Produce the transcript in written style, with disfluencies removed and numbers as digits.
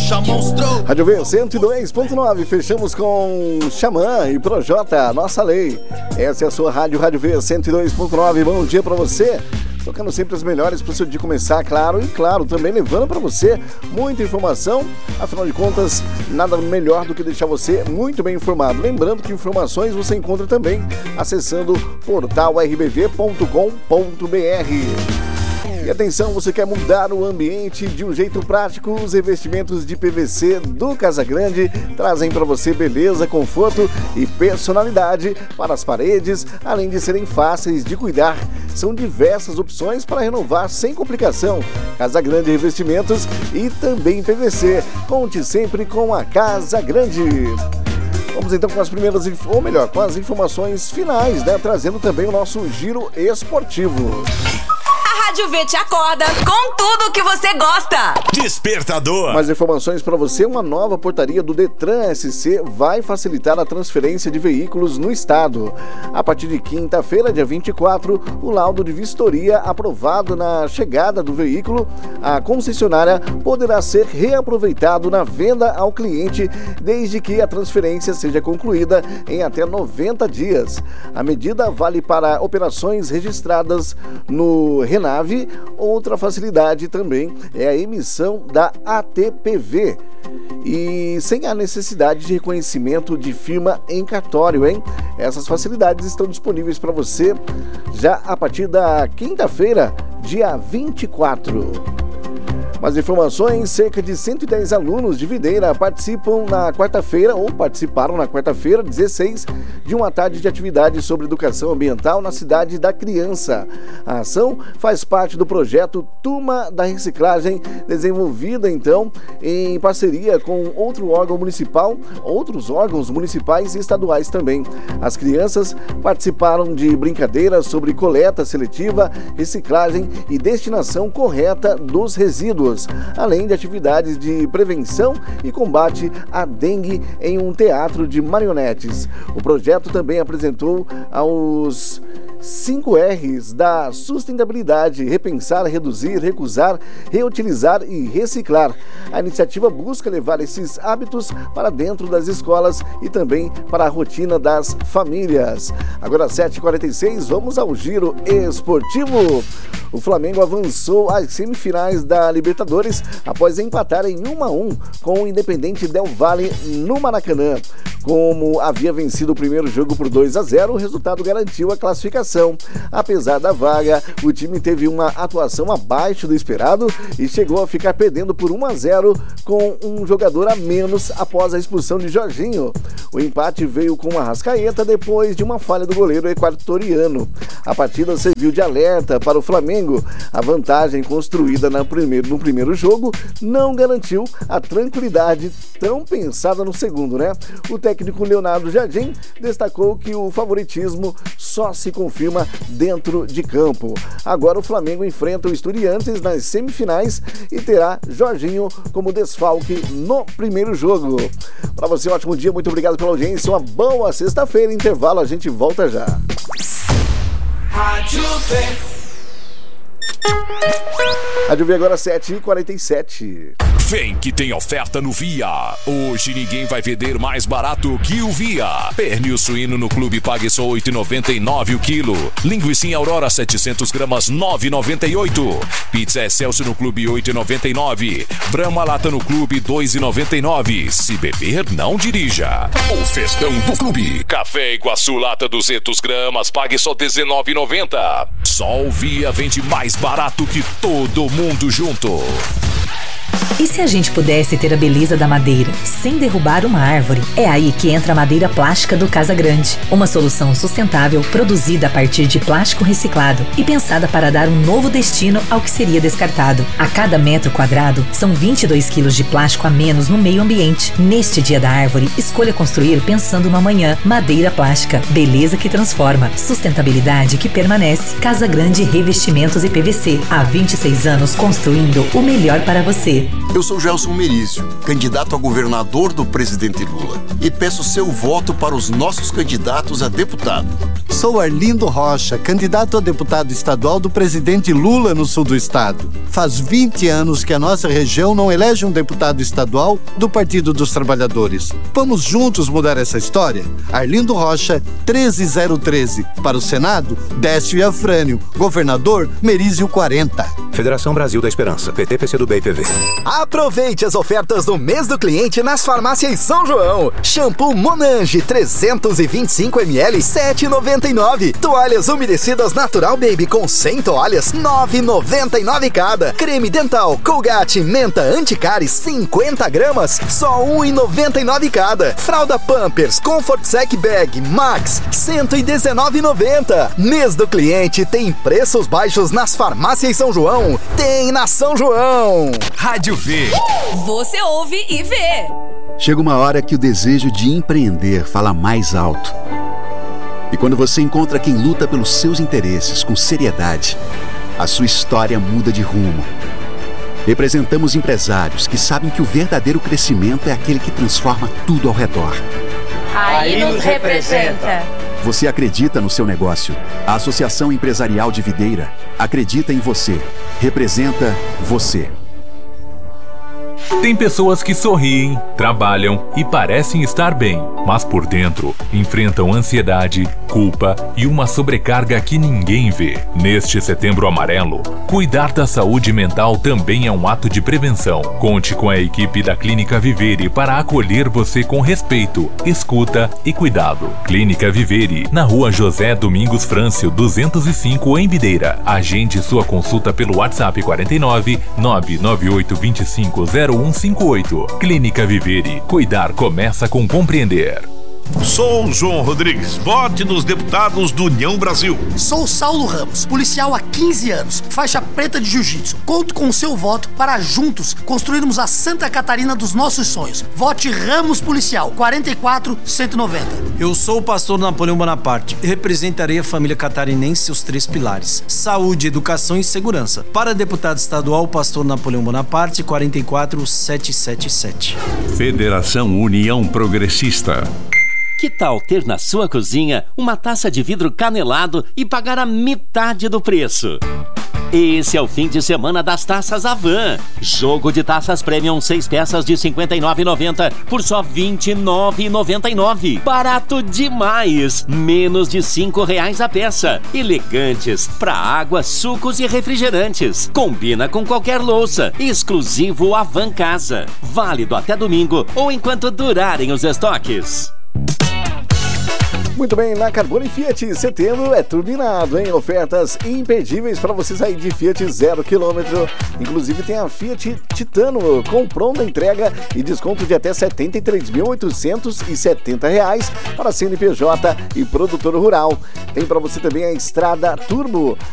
Rocha monstro. Rádio V 102.9, fechamos com Xamã e Projota, Nossa Lei. Essa é a sua rádio, Rádio V 102.9. Bom dia pra você. Tocando sempre as melhores para o seu dia começar, claro, e claro, também levando para você muita informação. Afinal de contas, nada melhor do que deixar você muito bem informado. Lembrando que informações você encontra também acessando portalrbv.com.br. E atenção, você quer mudar o ambiente de um jeito prático? Os revestimentos de PVC do Casagrande trazem para você beleza, conforto e personalidade para as paredes, além de serem fáceis de cuidar. São diversas opções para renovar sem complicação. Casagrande Revestimentos e também PVC. Conte sempre com a Casagrande. Vamos então com as primeiras, ou melhor, com as informações finais, né? Trazendo também o nosso giro esportivo. Rádio V te acorda com tudo que você gosta. Despertador. Mais informações para você. Uma nova portaria do Detran SC vai facilitar a transferência de veículos no estado. A partir de quinta-feira, dia 24, o laudo de vistoria aprovado na chegada do veículo à concessionária poderá ser reaproveitado na venda ao cliente, desde que a transferência seja concluída em até 90 dias. A medida vale para operações registradas no Renave. Outra facilidade também é a emissão da ATPV e sem a necessidade de reconhecimento de firma em cartório, hein? Essas facilidades estão disponíveis para você já a partir da quinta-feira, dia 24. Mais informações, cerca de 110 alunos de Videira participaram na quarta-feira, 16, de uma tarde de atividade sobre educação ambiental na cidade da criança. A ação faz parte do projeto Turma da Reciclagem, desenvolvida então em parceria com outros órgãos municipais e estaduais também. As crianças participaram de brincadeiras sobre coleta seletiva, reciclagem e destinação correta dos resíduos, além de atividades de prevenção e combate à dengue em um teatro de marionetes. O projeto também apresentou aos 5 R's da sustentabilidade: repensar, reduzir, recusar, reutilizar e reciclar. A iniciativa busca levar esses hábitos para dentro das escolas e também para a rotina das famílias. Agora 7h46, vamos ao giro esportivo. O Flamengo avançou às semifinais da Libertadores após empatar em 1-1 com o Independente Del Valle no Maracanã. Como havia vencido o primeiro jogo por 2-0, o resultado garantiu a classificação. Apesar da vaga, o time teve uma atuação abaixo do esperado e chegou a ficar perdendo por 1-0 com um jogador a menos após a expulsão de Jorginho. O empate veio com Arrascaeta depois de uma falha do goleiro equatoriano. A partida serviu de alerta para o Flamengo. A vantagem construída no primeiro jogo não garantiu a tranquilidade tão pensada no segundo, né? O técnico Leonardo Jardim destacou que o favoritismo só se confirma dentro de campo. Agora o Flamengo enfrenta o Estudiantes nas semifinais e terá Jorginho como desfalque no primeiro jogo. Para você, um ótimo dia, muito obrigado pela audiência, uma boa sexta-feira, intervalo, a gente volta já. Rádio V. Rádio V agora 7h47. Vem que tem oferta no Via. Hoje ninguém vai vender mais barato que o Via. Pernil suíno no Clube pague só R$ 8,99 o quilo. Linguiça Aurora 700 gramas R$ 9,98. Pizza Excelsior no Clube R$ 8,99. Brahma Lata no Clube R$ 2,99. Se beber, não dirija. O festão do Clube. Café Iguaçu Lata 200 gramas pague só R$ 19,90. Só o Via vende mais barato que todo mundo junto. E se a gente pudesse ter a beleza da madeira sem derrubar uma árvore? É aí que entra a madeira plástica do Casagrande, uma solução sustentável produzida a partir de plástico reciclado e pensada para dar um novo destino ao que seria descartado. A cada metro quadrado são 22 quilos de plástico a menos no meio ambiente. Neste Dia da Árvore, escolha construir pensando no amanhã. Madeira plástica, beleza que transforma, sustentabilidade que permanece. Casagrande Revestimentos e PVC, há 26 anos construindo o melhor para você. PTPC. Eu sou Gelson Merizio, candidato a governador do presidente Lula, e peço seu voto para os nossos candidatos a deputado. Sou Arlindo Rocha, candidato a deputado estadual do presidente Lula no sul do estado. Faz 20 anos que a nossa região não elege um deputado estadual do Partido dos Trabalhadores. Vamos juntos mudar essa história? Arlindo Rocha, 13013. Para o Senado, Décio Iafrânio. Governador, Merizio 40. Federação Brasil da Esperança, PTPC do BPV. Aproveite as ofertas do mês do cliente nas farmácias São João. Shampoo Monange 325 ml, 7,99. Toalhas umedecidas Natural Baby com 100 toalhas, 9,99 cada. Creme dental Colgate Menta Anticárie 50 gramas, só 1,99 cada. Fralda Pampers Comfort Sec Bag Max 119,90. Mês do cliente tem preços baixos nas farmácias São João. Tem na São João. Rádio V. Você ouve e vê. Chega uma hora que o desejo de empreender fala mais alto. E quando você encontra quem luta pelos seus interesses com seriedade, a sua história muda de rumo. Representamos empresários que sabem que o verdadeiro crescimento é aquele que transforma tudo ao redor. Aí nos representa. Você acredita no seu negócio. A Associação Empresarial de Videira acredita em você. Representa você. Tem pessoas que sorriem, trabalham e parecem estar bem, mas por dentro enfrentam ansiedade, culpa e uma sobrecarga que ninguém vê. Neste Setembro Amarelo, cuidar da saúde mental também é um ato de prevenção. Conte com a equipe da Clínica Vivere para acolher você com respeito, escuta e cuidado. Clínica Vivere, na Rua José Domingos Frâncio, 205, em Videira. Agende sua consulta pelo WhatsApp 49 99825 0158. Clínica Vivere. Cuidar começa com compreender. Sou João Rodrigues, vote nos deputados do União Brasil. Sou Saulo Ramos, policial há 15 anos, faixa preta de jiu-jitsu. Conto com o seu voto para juntos construirmos a Santa Catarina dos nossos sonhos. Vote Ramos Policial, 44190. Eu sou o pastor Napoleão Bonaparte e representarei a família catarinense e seus 3 pilares: saúde, educação e segurança. Para deputado estadual, pastor Napoleão Bonaparte, 44777. Federação União Progressista. Que tal ter na sua cozinha uma taça de vidro canelado e pagar a metade do preço? Esse é o fim de semana das taças Avan. Jogo de taças Premium 6 peças de R$ 59,90 por só R$ 29,99. Barato demais! Menos de R$ 5,00 a peça. Elegantes para água, sucos e refrigerantes. Combina com qualquer louça. Exclusivo Avan Casa. Válido até domingo ou enquanto durarem os estoques. Muito bem, na Carbone Fiat, setembro é turbinado, hein? Ofertas imperdíveis para você sair de Fiat 0 km. Inclusive tem a Fiat Titano com pronta entrega e desconto de até R$ 73.870 para CNPJ e produtor rural. Tem para você também a Estrada Turbo,